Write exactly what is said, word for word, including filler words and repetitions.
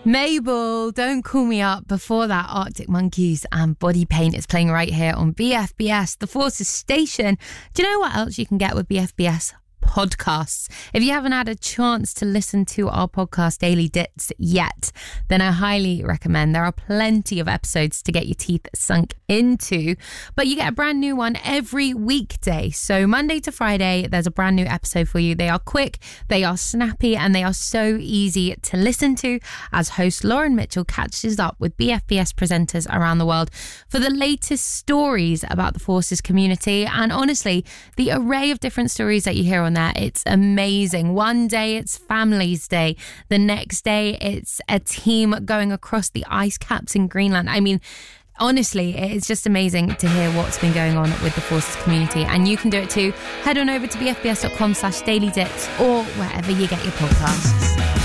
Mabel, Don't Call Me Up. Before that, Arctic Monkeys and Body Paint is playing right here on B F B S, the Forces station. Do you know what else you can get with B F B S podcasts? If you haven't had a chance to listen to our podcast Daily Dits yet, then I highly recommend. There are plenty of episodes to get your teeth sunk into, but you get a brand new one every weekday. So Monday to Friday, there's a brand new episode for you. They are quick, they are snappy, and they are so easy to listen to as host Lauren Mitchell catches up with B F B S presenters around the world for the latest stories about the Forces community. And honestly, the array of different stories that you hear on there, it's amazing. One day it's Families Day, the next day it's a team going across the ice caps in Greenland. I mean, honestly, it's just amazing to hear what's been going on with the Forces community, and you can do it too. Head on over to bfbs.com slash daily dits or wherever you get your podcasts.